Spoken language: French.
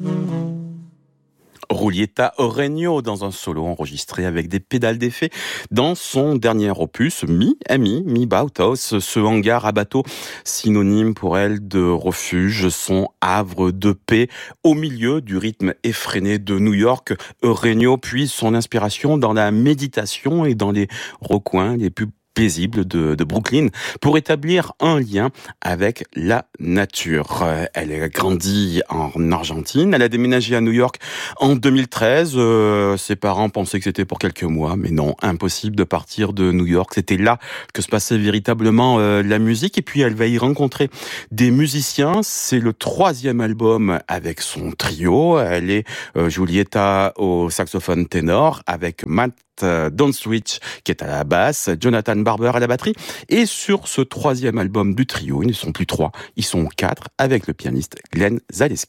Julieta Oreño dans un solo enregistré avec des pédales d'effet dans son dernier opus, Mi Bautos, ce hangar à bateau synonyme pour elle de refuge, son havre de paix au milieu du rythme effréné de New York. Oreño puise son inspiration dans la méditation et dans les recoins les plus paisible de Brooklyn pour établir un lien avec la nature. Elle a grandi en Argentine, elle a déménagé à New York en 2013. Ses parents pensaient que c'était pour quelques mois, mais non, impossible de partir de New York. C'était là que se passait véritablement la musique. Et puis elle va y rencontrer des musiciens. C'est le 3e album avec son trio. Elle est Julieta au saxophone ténor avec Matt Downstreet qui est à la basse, Jonathan Barber à la batterie. Et sur ce 3e album du trio, ils ne sont plus 3, ils sont 4 avec le pianiste Glenn Zaleski.